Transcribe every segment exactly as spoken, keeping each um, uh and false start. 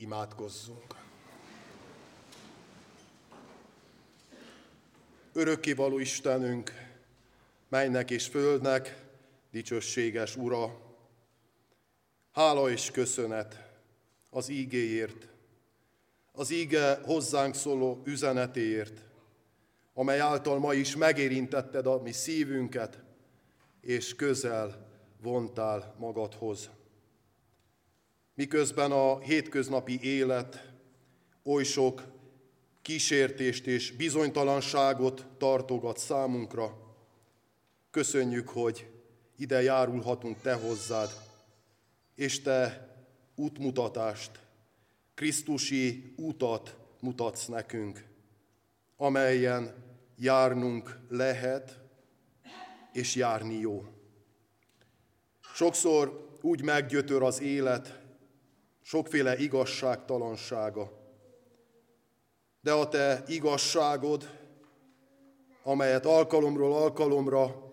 Imádkozzunk. Örökkévaló Istenünk, mennynek és földnek dicsőséges Ura, hála és köszönet az ígéért, az íge hozzánk szóló üzenetéért, amely által ma is megérintetted a mi szívünket, és közel vontál magadhoz. Miközben a hétköznapi élet oly sok kísértést és bizonytalanságot tartogat számunkra, köszönjük, hogy ide járulhatunk Te hozzád, és Te útmutatást, krisztusi utat mutatsz nekünk, amelyen járnunk lehet, és járni jó. Sokszor úgy meggyötör az élet, sokféle igazságtalansága, de a Te igazságod, amelyet alkalomról alkalomra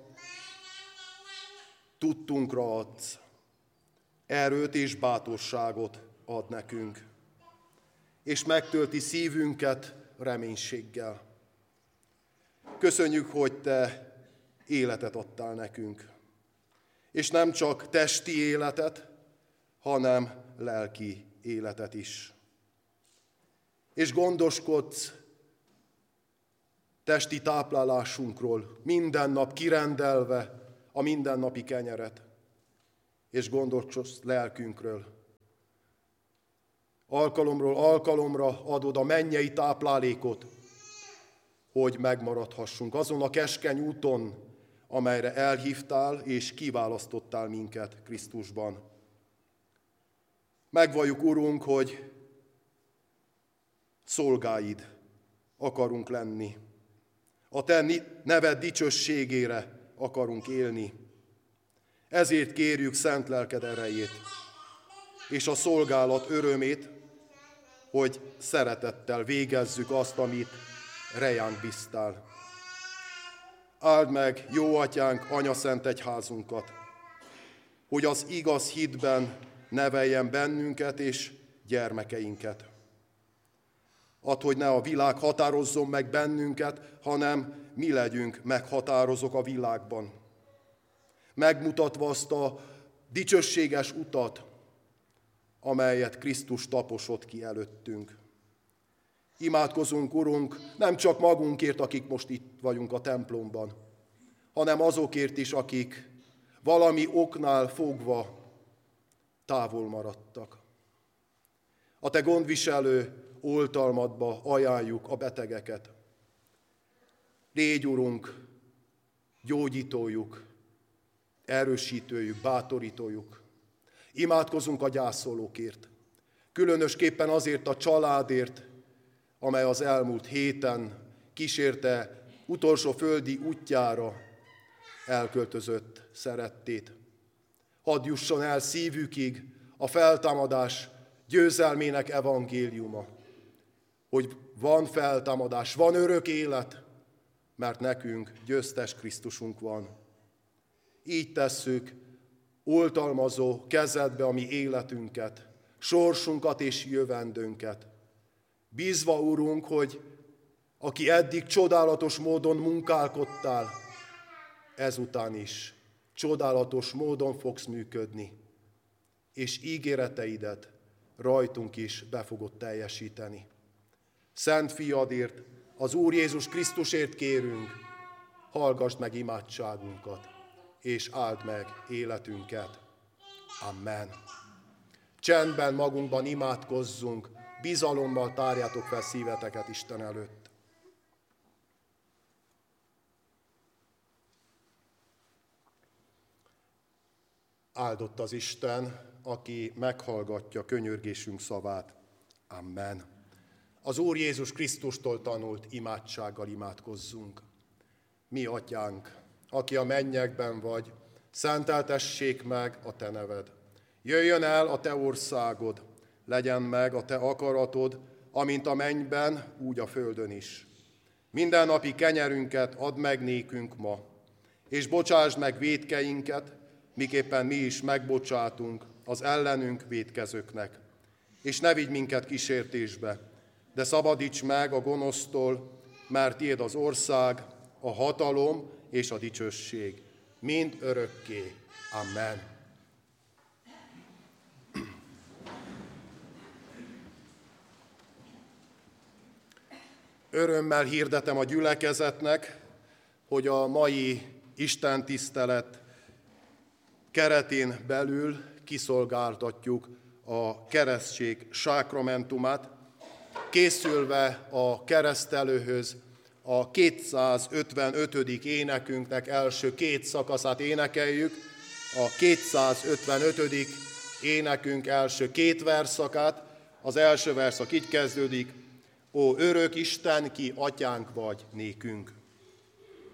tudtunkra adsz, erőt és bátorságot ad nekünk, és megtölti szívünket reménységgel. Köszönjük, hogy Te életet adtál nekünk, és nem csak testi életet, hanem lelki életet is. És gondoskodsz testi táplálásunkról, minden nap kirendelve a mindennapi kenyeret, és gondoskodsz lelkünkről. Alkalomról alkalomra adod a mennyei táplálékot, hogy megmaradhassunk azon a keskeny úton, amelyre elhívtál és kiválasztottál minket Krisztusban. Megvalljuk, Urunk, hogy szolgáid akarunk lenni. A Te neved dicsőségére akarunk élni. Ezért kérjük szent lelked erejét és a szolgálat örömét, hogy szeretettel végezzük azt, amit rejánk bíztál. Áld meg, jó atyánk, anyaszent egyházunkat, hogy az igaz hitben neveljen bennünket és gyermekeinket. Add, hogy ne a világ határozzon meg bennünket, hanem mi legyünk meghatározók a világban. Megmutatva azt a dicsőséges utat, amelyet Krisztus taposott ki előttünk. Imádkozunk, Urunk, nem csak magunkért, akik most itt vagyunk a templomban, hanem azokért is, akik valami oknál fogva távol maradtak. A Te gondviselő oltalmadba ajánljuk a betegeket. Légy, Urunk, gyógyítójuk, erősítőjük, bátorítójuk. Imádkozunk a gyászolókért, különösképpen azért a családért, amely az elmúlt héten kísérte utolsó földi útjára elköltözött szerettét. Hadd jusson el szívükig a feltámadás győzelmének evangéliuma, hogy van feltámadás, van örök élet, mert nekünk győztes Krisztusunk van. Így tesszük oltalmazó kezedbe a mi életünket, sorsunkat és jövendőnket. Bízva, Urunk, hogy aki eddig csodálatos módon munkálkodtál, ezután is csodálatos módon fogsz működni, és ígéreteidet rajtunk is be fogod teljesíteni. Szent Fiadért, az Úr Jézus Krisztusért kérünk, hallgassd meg imádságunkat, és áld meg életünket. Amen. Csendben magunkban imádkozzunk, bizalommal tárjátok fel szíveteket Isten előtt. Áldott az Isten, aki meghallgatja könyörgésünk szavát. Amen. Az Úr Jézus Krisztustól tanult imádsággal imádkozzunk. Mi, Atyánk, aki a mennyekben vagy, szenteltessék meg a Te neved. Jöjjön el a Te országod, legyen meg a Te akaratod, amint a mennyben, úgy a földön is. Mindennapi kenyerünket add meg nékünk ma, és bocsásd meg vétkeinket, miképpen mi is megbocsátunk az ellenünk vétkezőknek. és ne vigy minket kísértésbe, de szabadíts meg a gonosztól, mert tiéd az ország, a hatalom és a dicsőség, mind örökké. Amen. Örömmel hirdetem a gyülekezetnek, hogy a mai istentisztelet keretén belül kiszolgáltatjuk a keresztség sákramentumát, készülve a keresztelőhöz a kétszázötvenötödik énekünknek első két szakaszát énekeljük, a kétszázötvenötödik énekünk első két verszakát. Az első verszak így kezdődik: Ó örök Isten, ki atyánk vagy nékünk.